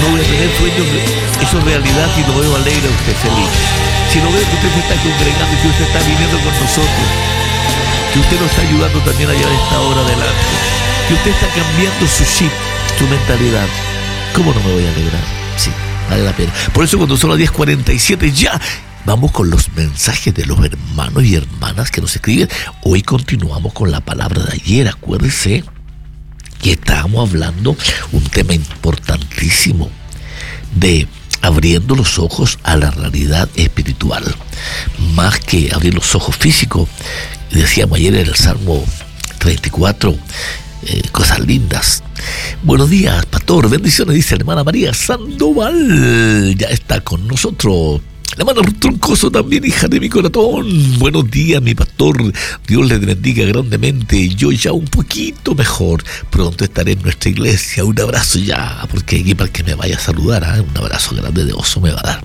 No voy a tener sueños hechos realidad si lo veo alegre a usted, feliz. Si lo veo que usted se está congregando y que usted está viniendo con nosotros, que usted nos está ayudando también a llevar esta hora adelante, que usted está cambiando su chip, su mentalidad. ¿Cómo no me voy a alegrar? Sí, vale la pena. Por eso cuando son las 10:47 ya vamos con los mensajes de los hermanos y hermanas que nos escriben. Hoy continuamos con la palabra de ayer. Acuérdense que estábamos hablando un tema importantísimo de abriendo los ojos a la realidad espiritual, más que abrir los ojos físicos. Decíamos ayer en el Salmo 34, cosas lindas. Buenos días, pastor, bendiciones, dice la hermana María Sandoval, ya está con nosotros. La hermana Ruth Troncoso también, hija de mi corazón. Buenos días, mi pastor. Dios les bendiga grandemente. Yo ya un poquito mejor. Pronto estaré en nuestra iglesia. Un abrazo ya, porque aquí para que me vaya a saludar, un abrazo grande de oso me va a dar.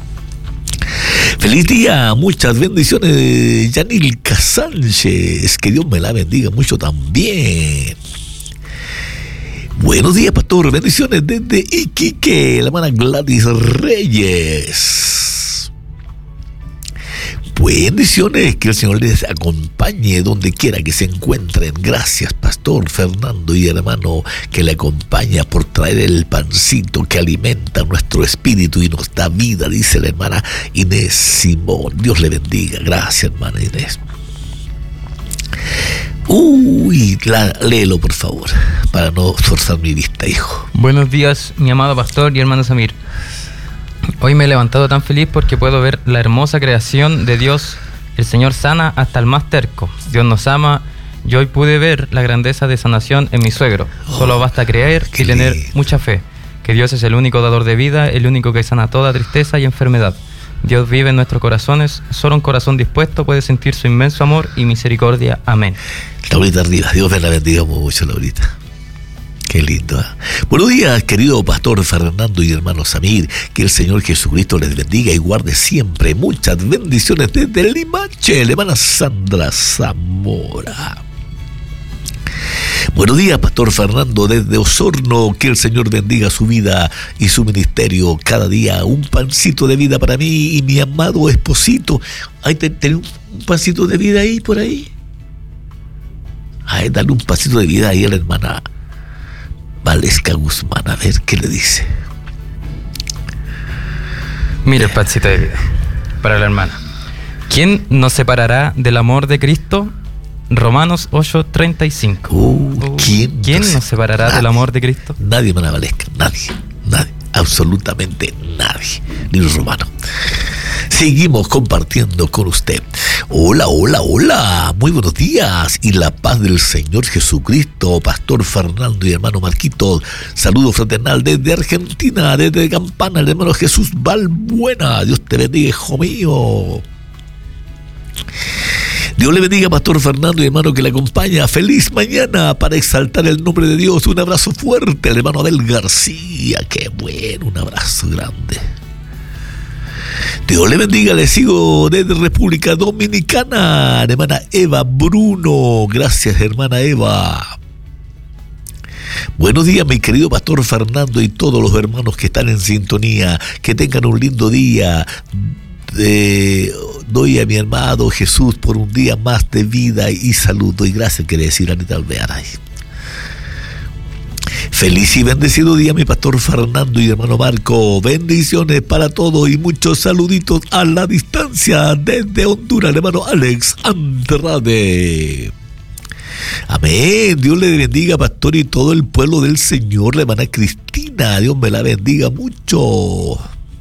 Feliz día, muchas bendiciones, Yanilka Sánchez. Que Dios me la bendiga mucho también. Buenos días, pastor. Bendiciones desde Iquique, la hermana Gladys Reyes. Bendiciones, que el Señor les acompañe donde quiera que se encuentren. Gracias, pastor Fernando y hermano que le acompaña por traer el pancito que alimenta nuestro espíritu y nos da vida, dice la hermana Inés Simón. Dios le bendiga. Gracias, hermana Inés. Léelo, por favor, para no forzar mi vista, hijo. Buenos días, mi amado pastor y hermano Samir. Hoy me he levantado tan feliz porque puedo ver la hermosa creación de Dios. El Señor sana hasta el más terco. Dios nos ama. Yo hoy pude ver la grandeza de sanación en mi suegro. Solo basta creer y tener mucha fe. Que Dios es el único dador de vida, el único que sana toda tristeza y enfermedad. Dios vive en nuestros corazones. Solo un corazón dispuesto puede sentir su inmenso amor y misericordia. Amén. Laurita arriba. Dios me la bendiga mucho, Laurita. Qué lindo, ¿eh? Buenos días, querido pastor Fernando y hermano Samir. Que el Señor Jesucristo les bendiga y guarde siempre. Muchas bendiciones desde Limache, la hermana Sandra Zamora. Buenos días, pastor Fernando desde Osorno. Que el Señor bendiga su vida y su ministerio. Cada día un pancito de vida para mí y mi amado esposito. ¿Tenés un pancito de vida ahí, por ahí? Dale un pancito de vida ahí a la hermana Valesca Guzmán, a ver qué le dice. Mira el pancito de vida para la hermana. ¿Quién nos separará del amor de Cristo? Romanos 8:35. ¿Quién nos separará del amor de Cristo? Nadie, hermana Valesca, nadie, absolutamente nadie, ni los romanos. Seguimos compartiendo con usted. Hola, muy buenos días y la paz del Señor Jesucristo, pastor Fernando y hermano Marquito. Saludo fraternal desde Argentina, desde Campana, el hermano Jesús Valbuena. Dios te bendiga, hijo mío. Dios le bendiga, pastor Fernando y hermano que le acompaña. Feliz mañana para exaltar el nombre de Dios. Un abrazo fuerte al hermano Abel García. Qué bueno, un abrazo grande. Dios le bendiga, le sigo desde República Dominicana, hermana Eva Bruno. Gracias, hermana Eva. Buenos días, mi querido pastor Fernando y todos los hermanos que están en sintonía. Que tengan un lindo día. Doy a mi hermano Jesús por un día más de vida y salud. Y gracias, quiere decir Anita Alvearay. Feliz y bendecido día, mi pastor Fernando y hermano Marco. Bendiciones para todos y muchos saluditos a la distancia desde Honduras, hermano Alex Andrade. Amén. Dios le bendiga, pastor, y todo el pueblo del Señor. La hermana Cristina, Dios me la bendiga mucho.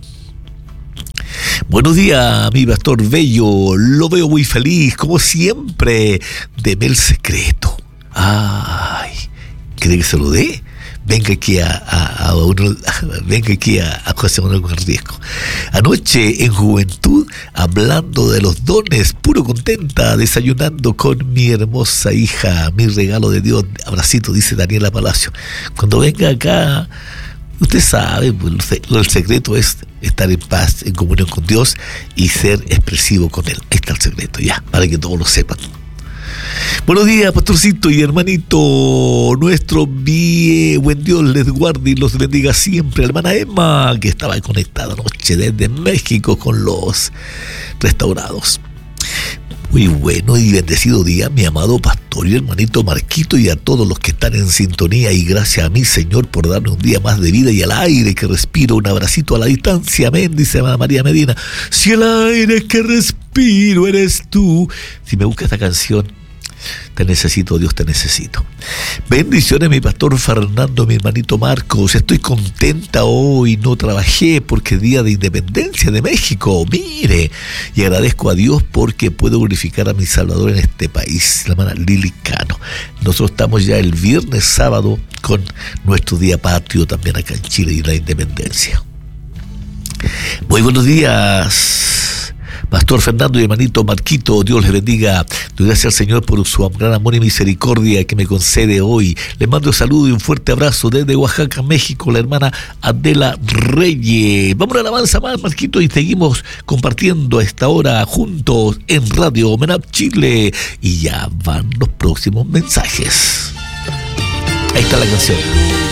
Buenos días, mi pastor bello. Lo veo muy feliz, como siempre. Deme el secreto. ¿Quiere que se lo dé? Venga aquí a José Manuel Riesco. Anoche en Juventud, hablando de los dones, puro contenta, desayunando con mi hermosa hija, mi regalo de Dios. Abracito, dice Daniela Palacio. Cuando venga acá, usted sabe, pues, el secreto es estar en paz, en comunión con Dios y ser expresivo con Él. Ahí está el secreto, ya, para que todos lo sepan. Buenos días, pastorcito y hermanito. Nuestro buen Dios les guarde y los bendiga siempre. La hermana Emma, que estaba conectada anoche desde México con los restaurados. Muy bueno y bendecido día, mi amado pastor y hermanito Marquito, y a todos los que están en sintonía. Y gracias a mi Señor por darme un día más de vida y al aire que respiro. Un abracito a la distancia, amén, dice María Medina. Si el aire que respiro eres tú. Si me busca esta canción, te necesito, Dios, te necesito. Bendiciones, mi pastor Fernando, mi hermanito Marcos. Estoy contenta hoy, no trabajé porque es día de independencia de México. Mire, y agradezco a Dios porque puedo glorificar a mi Salvador en este país. La hermana Lili Cano. Nosotros estamos ya el viernes, sábado, con nuestro día patrio también acá en Chile y la independencia. Muy buenos días, Pastor Fernando y hermanito Marquito. Dios les bendiga. Doy gracias al Señor por su gran amor y misericordia que me concede hoy. Les mando un saludo y un fuerte abrazo desde Oaxaca, México, la hermana Adela Reyes. Vamos a la alabanza más, Marquito, y seguimos compartiendo a esta hora juntos en Radio MENAP Chile. Y ya van los próximos mensajes. Ahí está la canción.